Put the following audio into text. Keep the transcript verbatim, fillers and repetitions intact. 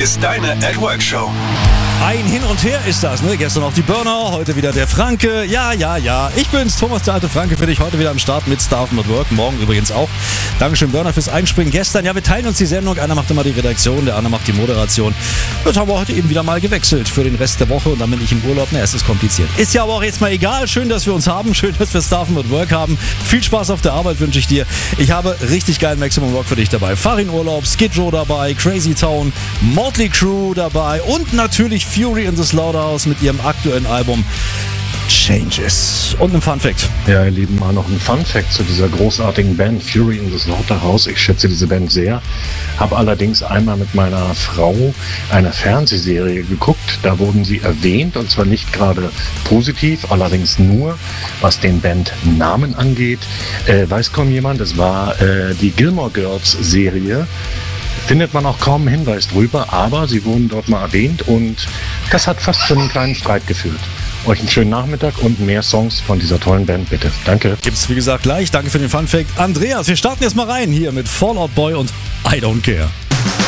ist deine At-Work-Show. Ein Hin und Her ist das, ne? Gestern auch die Burner, heute wieder der Franke. Ja, ja, ja. Ich bin's, Thomas, der alte Franke, für dich heute wieder am Start mit Staff at Work. Morgen übrigens auch. Dankeschön, Burner, fürs Einspringen gestern. Ja, wir teilen uns die Sendung. Einer macht immer die Redaktion, der andere macht die Moderation. Das haben wir heute eben wieder mal gewechselt für den Rest der Woche. Und dann bin ich im Urlaub. Na, es ist kompliziert. Ist ja aber auch jetzt mal egal. Schön, dass wir uns haben. Schön, dass wir Staff at Work haben. Viel Spaß auf der Arbeit wünsche ich dir. Ich habe richtig geilen Maximum Rock für dich dabei. Farin Urlaub, Skid Row dabei, Crazy Town, Motley Crue dabei und natürlich Fury in the Slaughterhouse mit ihrem aktuellen Album Changes. Und ein Fun Fact. Ja, ihr Lieben, mal noch ein Fun Fact zu dieser großartigen Band Fury in the Slaughterhouse. Ich schätze diese Band sehr. Habe allerdings einmal mit meiner Frau eine Fernsehserie geguckt. Da wurden sie erwähnt, und zwar nicht gerade positiv, allerdings nur, was den Bandnamen angeht. Äh, weiß kaum jemand, es war äh, die Gilmore Girls Serie. Findet man auch kaum einen Hinweis drüber, aber sie wurden dort mal erwähnt und das hat fast zu einem kleinen Streit geführt. Euch einen schönen Nachmittag und mehr Songs von dieser tollen Band, bitte. Danke. Gibt's wie gesagt gleich. Danke für den Funfact. Andreas, wir starten jetzt mal rein hier mit Fall Out Boy und I Don't Care.